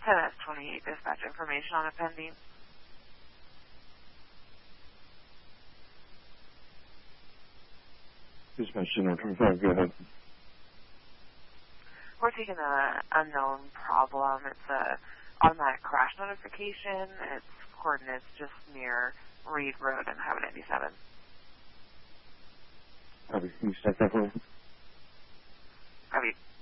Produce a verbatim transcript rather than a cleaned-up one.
ten S twenty-eight dispatch information on a pending. Dispatch Center twenty-five, go ahead. We're taking an unknown problem. It's a automatic crash notification. Its coordinates just near Reed Road and Highway ninety-seven. Copy. Can you start that for me? Copy.